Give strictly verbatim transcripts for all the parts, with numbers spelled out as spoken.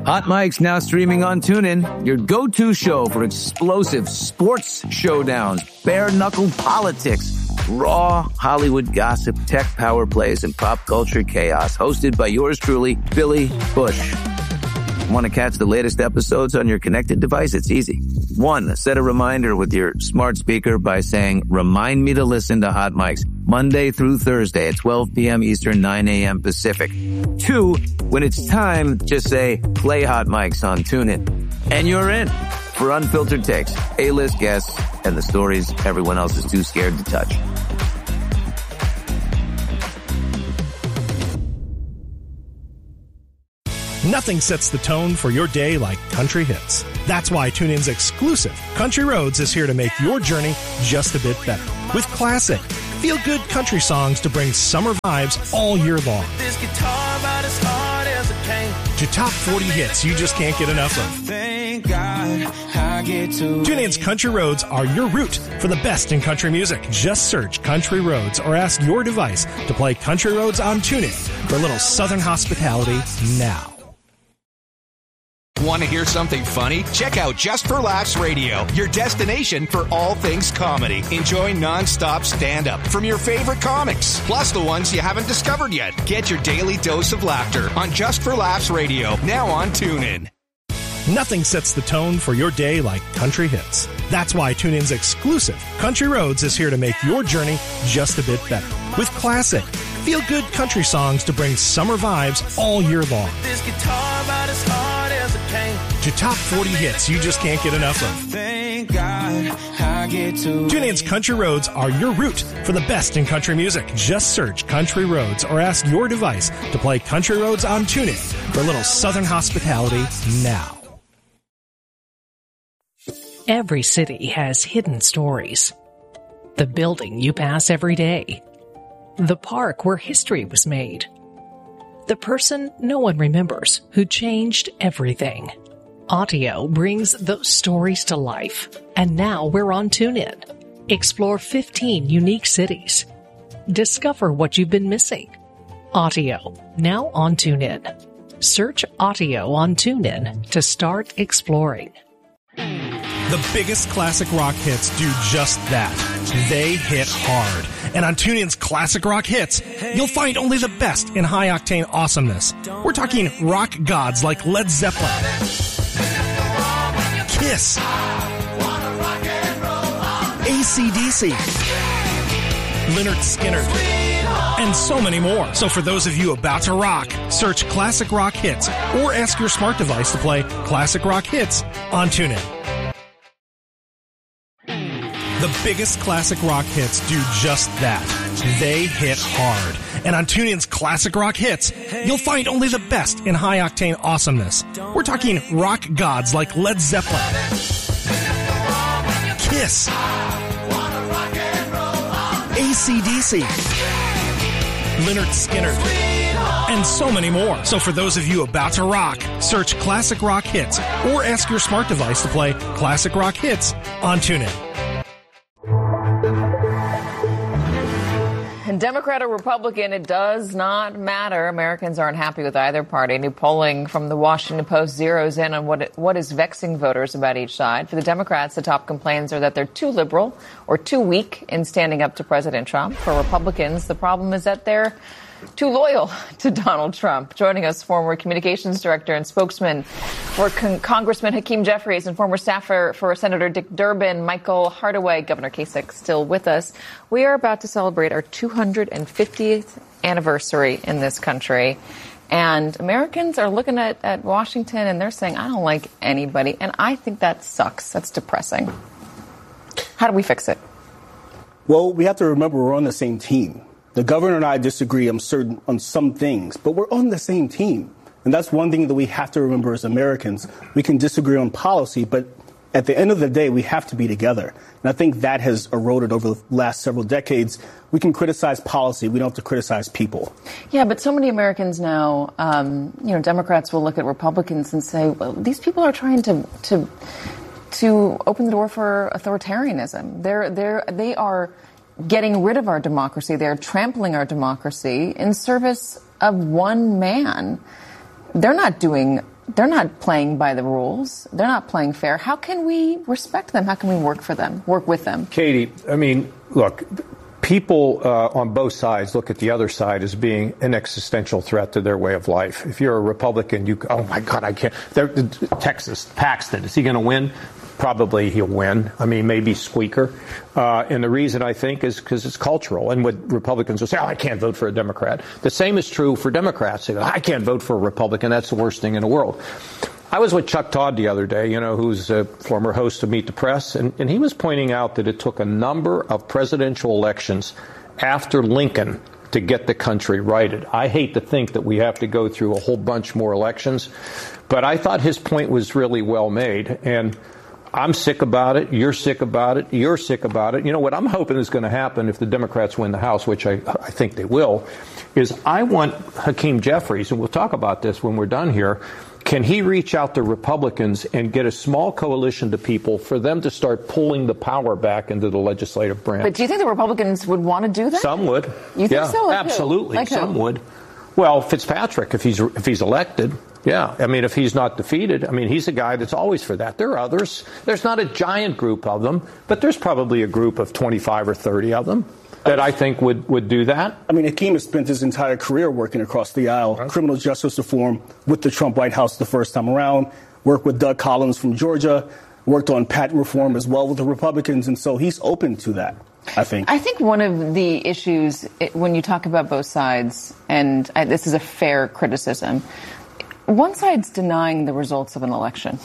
Hot Mic's now streaming on TuneIn, your go-to show for explosive sports showdowns, bare-knuckle politics, raw Hollywood gossip, tech power plays, and pop culture chaos. Hosted by yours truly, Billy Bush. Want to catch the latest episodes on your connected device? It's easy. One, set a reminder with your smart speaker by saying, remind me to listen to Hot Mics Monday through Thursday at twelve p.m. Eastern, nine a.m. Pacific. Two, when it's time, just say, play Hot Mics on TuneIn. And you're in for unfiltered takes, A-list guests, and the stories everyone else is too scared to touch. Nothing sets the tone for your day like country hits. That's why TuneIn's exclusive Country Roads is here to make your journey just a bit better. With classic, feel-good country songs to bring summer vibes all year long. This guitar about as hard as it came. To top forty hits you just can't get enough of. Thank God I get to TuneIn's Country Roads are your route for the best in country music. Just search Country Roads or ask your device to play Country Roads on TuneIn for a little southern hospitality now. Want to hear something funny? Check out Just for Laughs Radio, your destination for all things comedy. Enjoy non-stop stand-up from your favorite comics, plus the ones you haven't discovered yet. Get your daily dose of laughter on Just for Laughs Radio, now on TuneIn. Nothing sets the tone for your day like country hits. That's why TuneIn's exclusive Country Roads is here to make your journey just a bit better. With classic, feel-good country songs to bring summer vibes all year long. This guitar about as hard as it came. To top forty hits you just can't get enough of. Thank God I get to TuneIn's Country Roads are your route for the best in country music. Just search Country Roads or ask your device to play Country Roads on TuneIn for a little southern hospitality now. Every city has hidden stories. The building you pass every day. The park where history was made. The person no one remembers who changed everything. Audio brings those stories to life. And now we're on TuneIn. Explore fifteen unique cities. Discover what you've been missing. Audio, now on TuneIn. Search Audio on TuneIn to start exploring. The biggest classic rock hits do just that. They hit hard. And on TuneIn's Classic Rock Hits, you'll find only the best in high-octane awesomeness. We're talking rock gods like Led Zeppelin, Kiss, A C D C, Lynyrd Skynyrd, and so many more. So for those of you about to rock, search Classic Rock Hits or ask your smart device to play Classic Rock Hits on TuneIn. The biggest classic rock hits do just that. They hit hard. And on TuneIn's Classic Rock Hits, you'll find only the best in high-octane awesomeness. We're talking rock gods like Led Zeppelin, Kiss, A C D C, Lynyrd Skynyrd, and so many more. So for those of you about to rock, search Classic Rock Hits or ask your smart device to play Classic Rock Hits on TuneIn. Democrat or Republican, it does not matter. Americans aren't happy with either party. New polling from the Washington Post zeroes in on what what is vexing voters about each side. For the Democrats, the top complaints are that they're too liberal or too weak in standing up to President Trump. For Republicans, the problem is that they're too loyal to Donald Trump. Joining us, former communications director and spokesman for Con- Congressman Hakeem Jeffries and former staffer for Senator Dick Durbin, Michael Hardaway. Governor Kasich still with us. We are about to celebrate our two hundred fiftieth anniversary in this country. And Americans are looking at, at Washington and they're saying, I don't like anybody. And I think that sucks. That's depressing. How do we fix it? Well, we have to remember we're on the same team. The governor and I disagree on certain on some things, but we're on the same team. And that's one thing that we have to remember as Americans. We can disagree on policy, but at the end of the day, we have to be together. And I think that has eroded over the last several decades. We can criticize policy. We don't have to criticize people. Yeah, but so many Americans now, um, you know, Democrats will look at Republicans and say, well, these people are trying to to to open the door for authoritarianism. They're they're they are getting rid of our democracy. They're trampling our democracy in service of one man. They're not doing they're not playing by the rules. They're not playing fair. How can we respect them? How can we work for them, work with them? Katie, I mean, look, people uh, on both sides look at the other side as being an existential threat to their way of life. If you're a Republican, you, oh my God, I can't. Texas, Paxton, is he going to win? Probably he'll win. I mean, maybe squeaker. Uh, and the reason I think is because it's cultural. And what Republicans will say, oh, I can't vote for a Democrat. The same is true for Democrats. They go, I can't vote for a Republican. That's the worst thing in the world. I was with Chuck Todd the other day, you know, who's a former host of Meet the Press, and, and he was pointing out that it took a number of presidential elections after Lincoln to get the country righted. I hate to think that we have to go through a whole bunch more elections, but I thought his point was really well made, and I'm sick about it. You're sick about it. You're sick about it. You know, what I'm hoping is going to happen if the Democrats win the House, which I, I think they will, is I want Hakeem Jeffries, and we'll talk about this when we're done here, can he reach out to Republicans and get a small coalition to people for them to start pulling the power back into the legislative branch? But do you think the Republicans would want to do that? Some would. You think yeah, so? Like absolutely. Like Some would. Well, Fitzpatrick, if he's if he's elected, yeah. I mean, if he's not defeated, I mean, he's a guy that's always for that. There are others. There's not a giant group of them, but there's probably a group of twenty-five or thirty of them that I think would, would do that. I mean, Hakeem has spent his entire career working across the aisle, right. Criminal justice reform with the Trump White House the first time around, worked with Doug Collins from Georgia, worked on patent reform as well with the Republicans, and so he's open to that, I think. I think one of the issues when you talk about both sides, and I, this is a fair criticism, one side's denying the results of an election.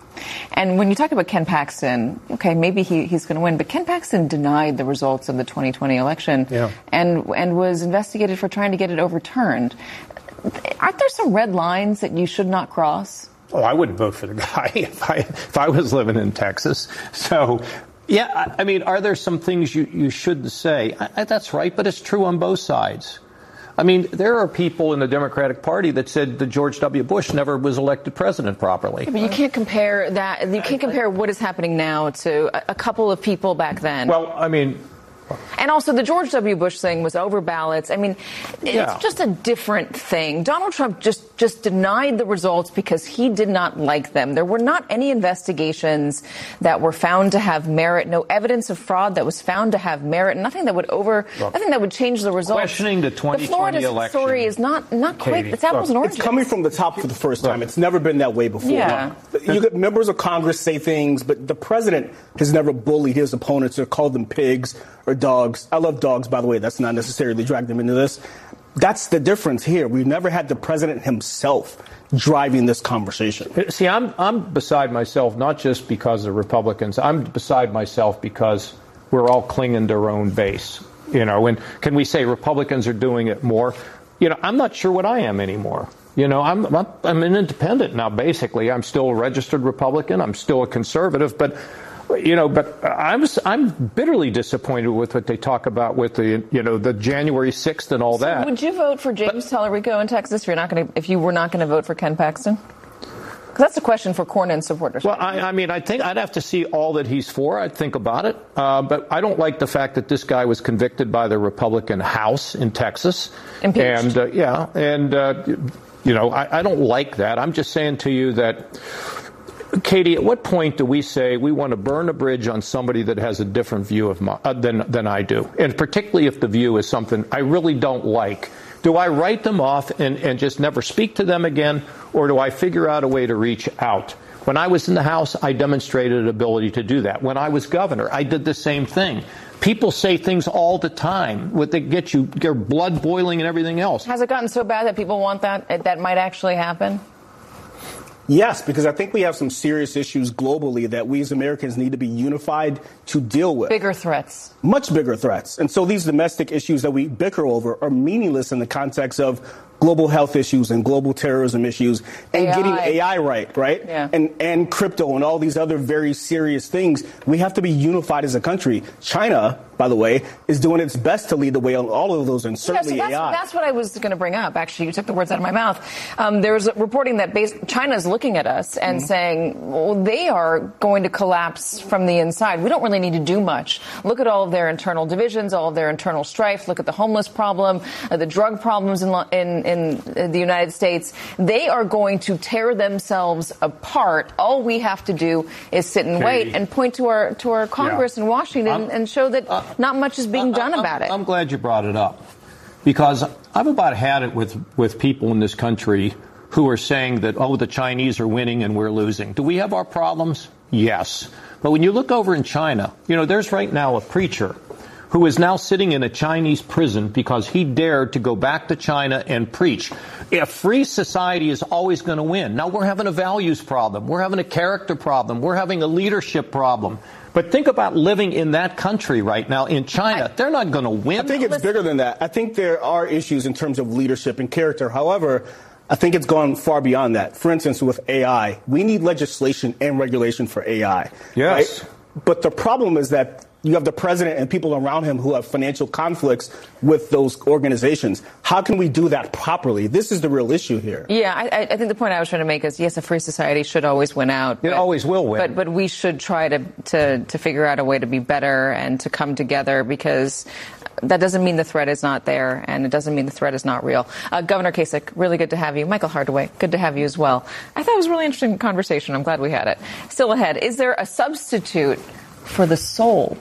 And when you talk about Ken Paxton, okay, maybe he, he's going to win, but Ken Paxton denied the results of the twenty twenty election yeah. and and was investigated for trying to get it overturned. Aren't there some red lines that you should not cross? Oh, I wouldn't vote for the guy if I if I was living in Texas. So, yeah, I, I mean, are there some things you, you shouldn't say? I, I, that's right, but it's true on both sides. I mean, there are people in the Democratic Party that said that George W. Bush never was elected president properly. Yeah, but you can't compare that. You can't compare what is happening now to a, a couple of people back then. Well, I mean... And also, the George W. Bush thing was over ballots. I mean, it's yeah. just a different thing. Donald Trump just, just denied the results because he did not like them. There were not any investigations that were found to have merit, no evidence of fraud that was found to have merit, nothing that would over, look, nothing that would change the results. Questioning the twenty twenty the Florida election. story is not, not quite, Katie, it's apples look, and oranges. It's coming from the top for the first time. It's never been that way before. Yeah. You get members of Congress say things, but the president has never bullied his opponents or called them pigs or dogs. I love dogs, by the way. That's not necessarily drag them into this. That's the difference here. We've never had the president himself driving this conversation. See, I'm I'm beside myself, not just because of Republicans. I'm beside myself because we're all clinging to our own base. You know, and can we say Republicans are doing it more? You know, I'm not sure what I am anymore. You know, I'm I'm, I'm an independent now, basically. I'm still a registered Republican. I'm still a conservative, but You know, but I'm I'm bitterly disappointed with what they talk about with the you know the January sixth and all so that. Would you vote for James but, Tallarico in Texas if you're not going to if you were not going to vote for Ken Paxton? Because that's a question for Cornyn supporters. Well, I, I mean, I think I'd have to see all that he's for. I'd think about it, uh, but I don't like the fact that this guy was convicted by the Republican House in Texas. Impeached. And uh, yeah, and uh, you know, I, I don't like that. I'm just saying to you that. Katie, at what point do we say we want to burn a bridge on somebody that has a different view of my, uh, than than I do, and particularly if the view is something I really don't like? Do I write them off and, and just never speak to them again, or do I figure out a way to reach out? When I was in the House, I demonstrated an ability to do that. When I was governor, I did the same thing. People say things all the time what they get you, your blood boiling and everything else. Has it gotten so bad that people want that that might actually happen? Yes, because I think we have some serious issues globally that we as Americans need to be unified to deal with. Bigger threats. Much bigger threats. And so these domestic issues that we bicker over are meaningless in the context of global health issues and global terrorism issues and A I. Getting A I right, right? Yeah. And and crypto and all these other very serious things. We have to be unified as a country. China by the way, is doing its best to lead the way on all of those, and certainly yeah, so that's, A I. That's what I was going to bring up. Actually, you took the words out of my mouth. Um, there's reporting that base, China is looking at us and mm-hmm. saying, well, they are going to collapse from the inside. We don't really need to do much. Look at all of their internal divisions, all of their internal strife. Look at the homeless problem, uh, the drug problems in, in, in the United States. They are going to tear themselves apart. All we have to do is sit and Katie. wait and point to our to our Congress yeah. in Washington I'm, and show that uh, not much is being I, done I'm, about it. I'm glad you brought it up, because I've about had it with, with people in this country who are saying that, oh, the Chinese are winning and we're losing. Do we have our problems? Yes. But when you look over in China, you know, there's right now a preacher who is now sitting in a Chinese prison because he dared to go back to China and preach. A free society is always going to win. Now we're having a values problem. We're having a character problem. We're having a leadership problem. But think about living in that country right now, in China. They're not going to win. I think it's bigger than that. I think there are issues in terms of leadership and character. However, I think it's gone far beyond that. For instance, with A I, we need legislation and regulation for A I. Yes. Right? But the problem is that you have the president and people around him who have financial conflicts with those organizations. How can we do that properly? This is the real issue here. Yeah, I, I think the point I was trying to make is, yes, a free society should always win out. It but, always will win. But but we should try to, to, to figure out a way to be better and to come together, because that doesn't mean the threat is not there, and it doesn't mean the threat is not real. Uh, Governor Kasich, really good to have you. Michael Hardaway, good to have you as well. I thought it was a really interesting conversation. I'm glad we had it. Still ahead, is there a substitute for the soul?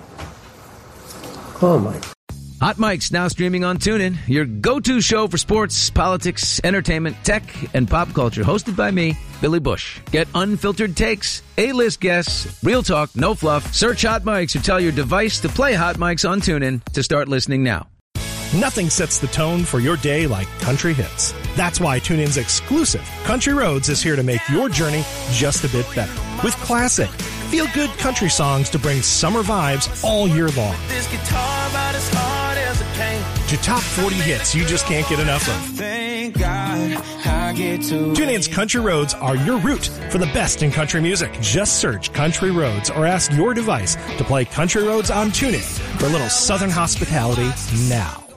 Oh, my. Hot Mic's now streaming on TuneIn, your go-to show for sports, politics, entertainment, tech, and pop culture. Hosted by me, Billy Bush. Get unfiltered takes, A-list guests, real talk, no fluff. Search Hot Mic's or tell your device to play Hot Mic's on TuneIn to start listening now. Nothing sets the tone for your day like country hits. That's why TuneIn's exclusive Country Roads is here to make your journey just a bit better. With classic, feel-good country songs to bring summer vibes all year long. This guitar about as hard as it can. To top forty hits you just can't get enough of. Thank God I get to TuneIn's Country Roads are your route for the best in country music. Just search Country Roads or ask your device to play Country Roads on TuneIn for a little southern hospitality now.